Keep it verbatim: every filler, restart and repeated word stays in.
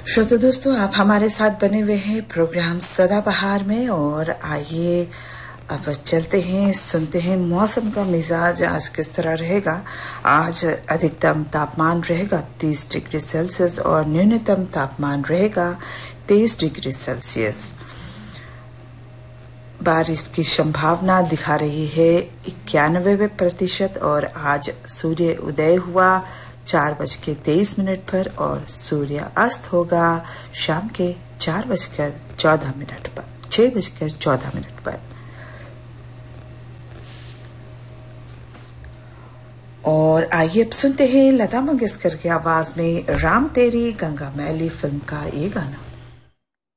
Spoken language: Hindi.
श्रोता दोस्तों, आप हमारे साथ बने हुए हैं प्रोग्राम सदाबहार में। और आइए अब चलते हैं, सुनते हैं मौसम का मिजाज आज किस तरह रहेगा। आज अधिकतम तापमान रहेगा तीस डिग्री सेल्सियस और न्यूनतम तापमान रहेगा तेईस डिग्री सेल्सियस। बारिश की संभावना दिखा रही है इक्यानवे प्रतिशत और आज सूर्य उदय हुआ चार बज के तेईस मिनट पर और सूर्य अस्त होगा शाम के चार बजकर चौदह मिनट पर छह बजकर चौदह मिनट पर। और आइए अब सुनते हैं लता मंगेशकर की आवाज में राम तेरी गंगा मैली फिल्म का ये गाना।